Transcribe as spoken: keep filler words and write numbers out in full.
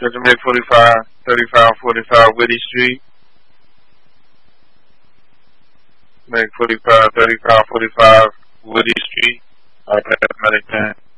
Just make forty-five, thirty-five, forty-five Whitty Street. Make forty-five, thirty-five, forty-five Woody Street. I paramedic man.